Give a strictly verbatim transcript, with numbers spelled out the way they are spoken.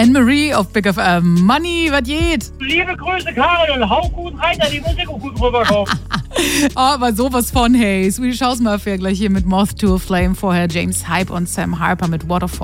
Anne-Marie auf Big F M Money, was geht? Liebe Grüße, Karin, und hau gut rein, da die Musik auch gut rüberkommt. Oh, aber sowas von, hey. Swedish House Mafia gleich hier mit Moth to a Flame. Vorher James Hype und Sam Harper mit Waterfall.